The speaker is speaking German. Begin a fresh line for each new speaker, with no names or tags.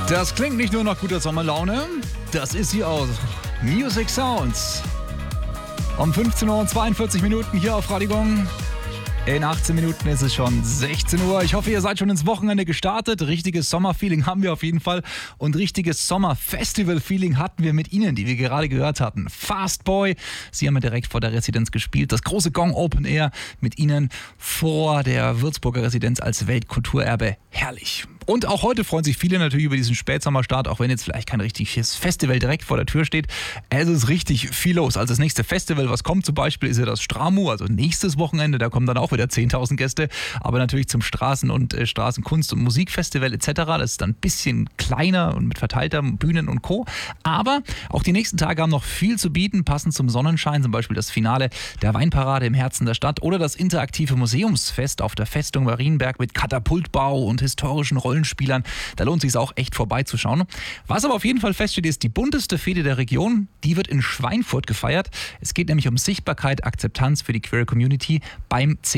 Das klingt nicht nur nach guter Sommerlaune, das ist sie auch. Music Sounds. Um 15:42 Uhr hier auf Radio Gong. In 18 Minuten ist es schon 16 Uhr. Ich hoffe, ihr seid schon ins Wochenende gestartet. Richtiges Sommerfeeling haben wir auf jeden Fall. Und richtiges Sommerfestival-Feeling hatten wir mit Ihnen, die wir gerade gehört hatten. Fastboy, Sie haben ja direkt vor der Residenz gespielt. Das große Gong Open Air mit Ihnen vor der Würzburger Residenz als Weltkulturerbe. Herrlich. Und auch heute freuen sich viele natürlich über diesen Spätsommerstart, auch wenn jetzt vielleicht kein richtiges Festival direkt vor der Tür steht. Es ist richtig viel los. Also das nächste Festival, was kommt zum Beispiel, ist ja das Stramu, also nächstes Wochenende. Da kommen dann auch wieder 10.000 Gäste. Aber natürlich zum Straßen- und Straßenkunst- und Musikfestival etc. Das ist dann ein bisschen kleiner und mit verteilter Bühnen und Co. Aber auch die nächsten Tage haben noch viel zu bieten, passend zum Sonnenschein. Zum Beispiel das Finale der Weinparade im Herzen der Stadt oder das interaktive Museumsfest auf der Festung Marienberg mit Katapultbau und historischen Rollenspielern. Da lohnt es sich auch echt vorbeizuschauen. Was aber auf jeden Fall feststeht, ist die bunteste Fete der Region. Die wird in Schweinfurt gefeiert. Es geht nämlich um Sichtbarkeit, Akzeptanz für die Queer Community beim